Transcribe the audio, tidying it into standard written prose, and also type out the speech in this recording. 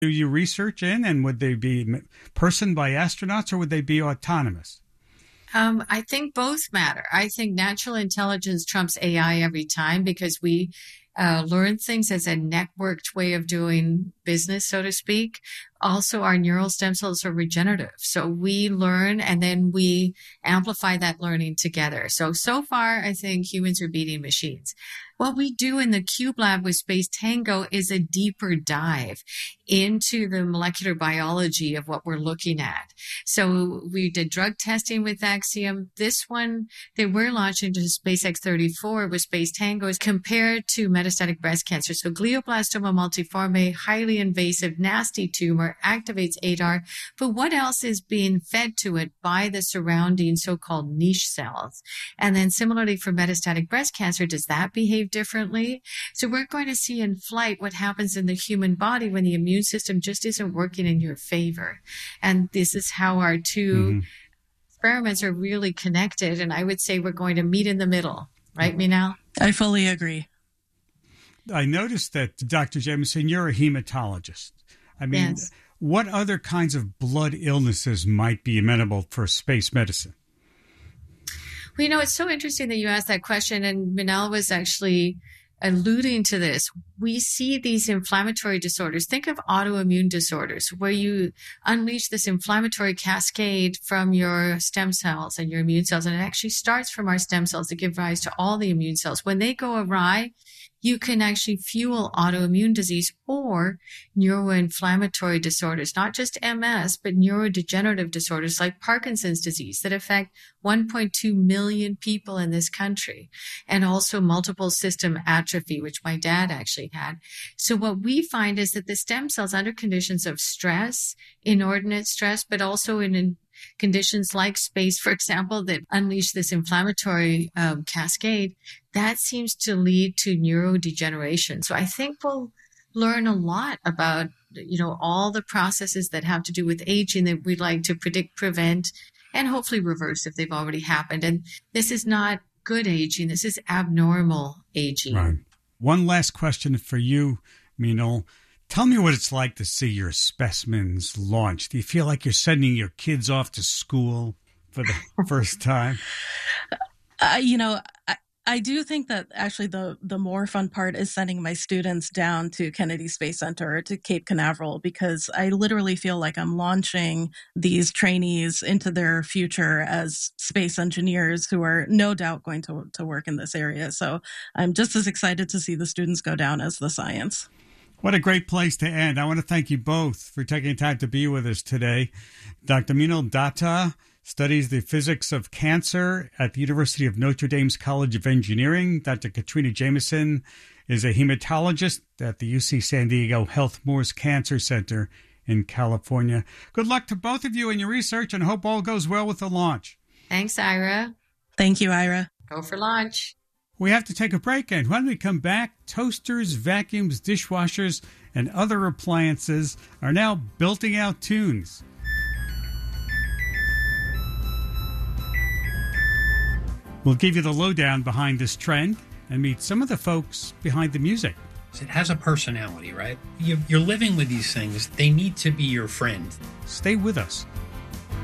do you research in, and would they be personed by astronauts or would they be autonomous? I think both matter. I think natural intelligence trumps AI every time because we learn things as a networked way of doing business, so to speak. Also, our neural stem cells are regenerative. So we learn and then we amplify that learning together. So far, I think humans are beating machines. What we do in the Cube Lab with Space Tango is a deeper dive into the molecular biology of what we're looking at. So we did drug testing with Axiom. This one that we're launching to SpaceX 34 with Space Tango is compared to metastatic breast cancer. So glioblastoma multiforme, highly invasive, nasty tumor, activates ADAR. But what else is being fed to it by the surrounding so-called niche cells? And then similarly for metastatic breast cancer, does that behave differently? So we're going to see in flight what happens in the human body when the immune system just isn't working in your favor. And this is how our two experiments are really connected. And I would say we're going to meet in the middle. Right, Minal? I fully agree. I noticed that, Dr. Jamieson, you're a hematologist. I mean, yes. What other kinds of blood illnesses might be amenable for space medicine? Well, it's so interesting that you asked that question, and Minal was actually alluding to this. We see these inflammatory disorders. Think of autoimmune disorders where you unleash this inflammatory cascade from your stem cells and your immune cells, and it actually starts from our stem cells that give rise to all the immune cells. When they go awry, you can actually fuel autoimmune disease or neuroinflammatory disorders, not just MS, but neurodegenerative disorders like Parkinson's disease that affect 1.2 million people in this country, and also multiple system atrophy, which my dad actually had. So what we find is that the stem cells under conditions of stress, inordinate stress, but also in conditions like space, for example, that unleash this inflammatory cascade, that seems to lead to neurodegeneration. So I think we'll learn a lot about, all the processes that have to do with aging that we'd like to predict, prevent, and hopefully reverse if they've already happened. And this is not good aging. This is abnormal aging. Right. One last question for you, Minal. Tell me what it's like to see your specimens launched. Do you feel like you're sending your kids off to school for the first time? I do think that actually the more fun part is sending my students down to Kennedy Space Center or to Cape Canaveral, because I literally feel like I'm launching these trainees into their future as space engineers who are no doubt going to work in this area. So I'm just as excited to see the students go down as the science. What a great place to end. I want to thank you both for taking time to be with us today. Dr. Minal Datta studies the physics of cancer at the University of Notre Dame's College of Engineering. Dr. Katrina Jamieson is a hematologist at the UC San Diego Health Moores Cancer Center in California. Good luck to both of you in your research, and hope all goes well with the launch. Thanks, Ira. Thank you, Ira. Go for launch. We have to take a break, and when we come back, toasters, vacuums, dishwashers, and other appliances are now belting out tunes. We'll give you the lowdown behind this trend and meet some of the folks behind the music. It has a personality, right? You're living with these things. They need to be your friend. Stay with us.